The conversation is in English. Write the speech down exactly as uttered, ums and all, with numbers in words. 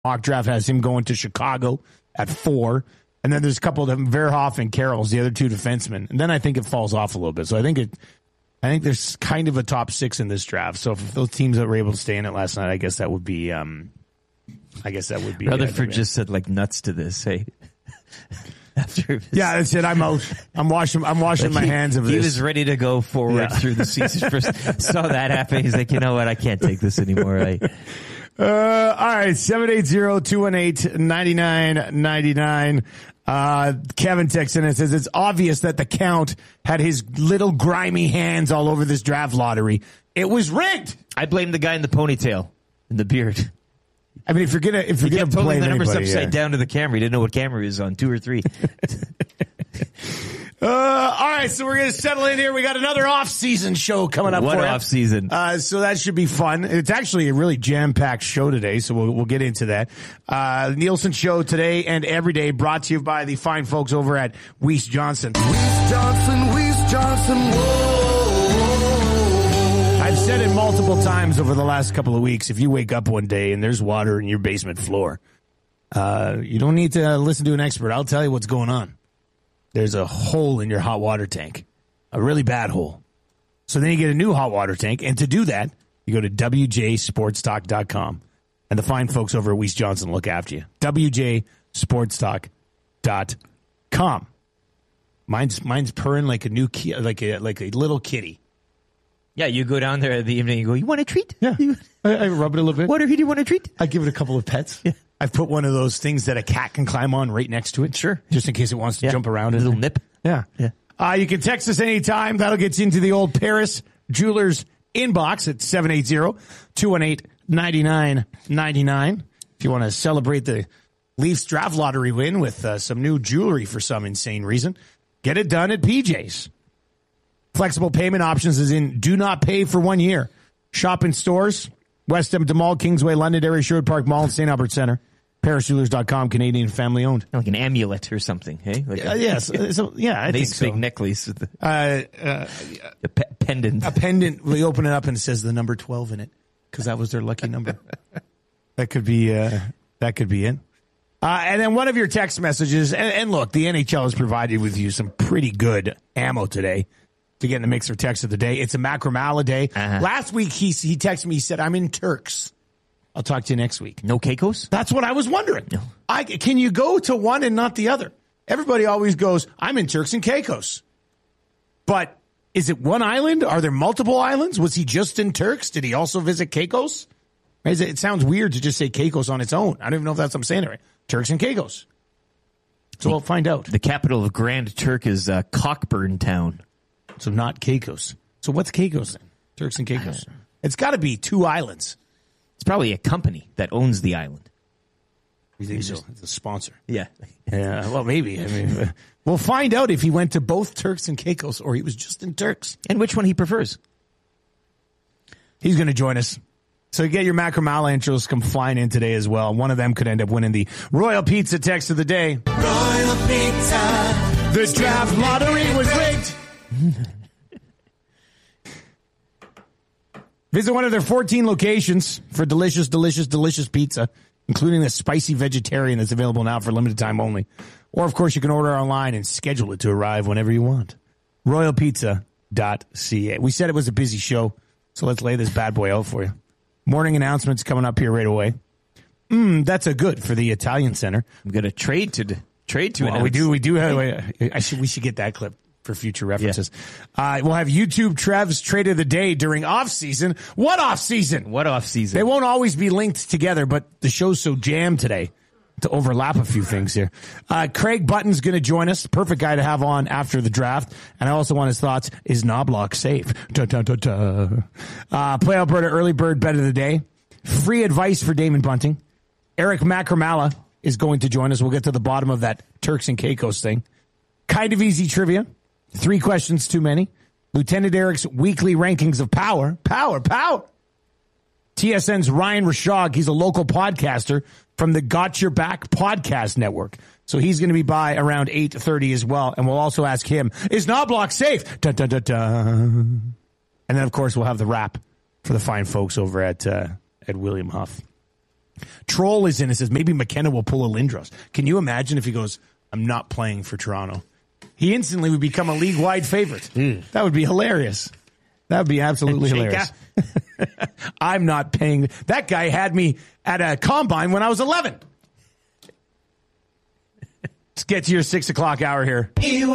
mock draft has him going to Chicago at four. And then there's a couple of them, Verhoff and Carroll's, the other two defensemen. And then I think it falls off a little bit. So I think it, I think there's kind of a top six in this draft. So if those teams that were able to stay in it last night, I guess that would be, um, I guess that would be. Rutherford just said like nuts to this. Hey, after this. Yeah, that's it. I'm out. I'm washing. I'm washing like my he, hands of he this. He was ready to go forward yeah. through the season. First saw that happen. He's like, you know what? I can't take this anymore. I, Uh, all right, seven eight zero, two one eight, nine nine nine nine. Uh, Kevin texts in and says, it's obvious that the Count had his little grimy hands all over this draft lottery. It was rigged. I blame the guy in the ponytail and the beard. I mean, if you're gonna, if you're he gonna kept play the numbers anybody, upside yeah. down to the camera. He didn't know what camera he was on, two or three. Uh, all right, so we're going to settle in here. We got another off-season show coming up. What for off-season? Uh, so that should be fun. It's actually a really jam-packed show today, so we'll, we'll get into that. Uh, Nielsen Show today and every day brought to you by the fine folks over at Weiss Johnson. Weiss Johnson, Weiss Johnson, whoa. I've said it multiple times over the last couple of weeks. If you wake up one day and there's water in your basement floor, uh, you don't need to listen to an expert. I'll tell you what's going on. There's a hole in your hot water tank, a really bad hole. So then you get a new hot water tank. And to do that, you go to W J sports talk dot com. And the fine folks over at Weiss Johnson look after you. W J sports talk dot com. Mine's, mine's purring like a new, ki- like a, like a little kitty. Yeah, you go down there in the evening and you go, you want a treat? Yeah. I, I rub it a little bit. Water heater, you want a treat? I give it a couple of pets. Yeah. I've put one of those things that a cat can climb on right next to it. Sure. Just in case it wants to yeah. jump around. A little nip. Yeah. Yeah. Uh, you can text us anytime. That'll get you into the old Paris Jewelers inbox at seven eight zero, two one eight, nine nine nine nine. If you want to celebrate the Leafs draft lottery win with uh, some new jewelry for some insane reason, get it done at P J's. Flexible payment options is in do not pay for one year. Shop in stores, West Edmonton Mall, Kingsway, Londonderry, Sherwood Park Mall, and Saint Albert Center. Paris Jewelers dot com, Canadian family owned. Like an amulet or something, hey? Like uh, a, yes. So, yeah, I think so. Big necklace with the, uh, uh, a pe- pendant. A pendant. We open it up and it says the number twelve in it because that was their lucky number. That could be, uh, that could be it. Uh, and then one of your text messages, and, and look, the N H L has provided with you some pretty good ammo today to get in the mixer text of the day. It's a Macromala day. Uh-huh. Last week, he he texted me, he said, I'm in Turks. I'll talk to you next week. No Caicos? That's what I was wondering. No. I, can you go to one and not the other? Everybody always goes, I'm in Turks and Caicos. But is it one island? Are there multiple islands? Was he just in Turks? Did he also visit Caicos? Is it, it sounds weird to just say Caicos on its own. I don't even know if that's what I'm saying it right. Turks and Caicos. So we'll find out. The capital of Grand Turk is uh, Cockburn Town. So not Caicos. So what's Caicos then? Turks and Caicos. It's got to be two islands. It's probably a company that owns the island. You think so? It's a sponsor. Yeah. Yeah, well, maybe. I mean, we'll find out if he went to both Turks and Caicos or he was just in Turks. And which one he prefers. He's going to join us. So get your Macromala intros come flying in today as well. One of them could end up winning the Royal Pizza text of the day. Royal Pizza. The draft lottery was rigged. Visit one of their fourteen locations for delicious, delicious, delicious pizza, including the spicy vegetarian that's available now for limited time only. Or, of course, you can order online and schedule it to arrive whenever you want. royal pizza dot c a. We said it was a busy show, so let's lay this bad boy out for you. Morning announcements coming up here right away. Mm, that's a good for the Italian Center. We've got a trade to trade to well, announce. we do. We do have. I should. We should get that clip for future references. Yeah. Uh, we'll have YouTube Trev's trade of the day during off season. What off season? What off season? They won't always be linked together, but the show's so jammed today to overlap a few things here. Uh, Craig Button's going to join us. Perfect guy to have on after the draft. And I also want his thoughts. Is Knobloch safe? Da, da, da, da. Uh, Play Alberta early bird bet of the day. Free advice for Damon Bunting. Eric Macromala is going to join us. We'll get to the bottom of that Turks and Caicos thing. Kind of easy trivia. Three questions too many. Lieutenant Eric's weekly rankings of power. Power, power. T S N's Ryan Rashog. He's a local podcaster from the Got Your Back podcast network. So he's going to be by around eight thirty as well. And we'll also ask him, is Knobloch safe? Dun, dun, dun, dun. And then, of course, we'll have the wrap for the fine folks over at, uh, at William Huff. Troll is in and says maybe McKenna will pull a Lindros. Can you imagine if he goes, I'm not playing for Toronto? He instantly would become a league-wide favorite. Mm. That would be hilarious. That would be absolutely hilarious. I'm not paying. That guy had me at a combine when I was eleven. Let's get to your six o'clock hour here.